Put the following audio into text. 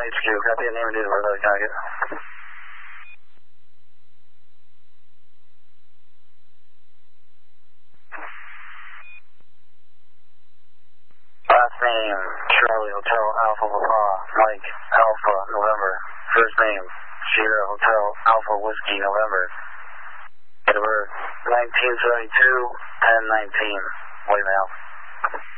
HQ, copy a name and date of birth of the target. Last name, Charlie Hotel Alpha Papa, Mike Alpha November. First name, Sierra Hotel Alpha Whiskey November. Date of birth, 1972, 10/19, white male.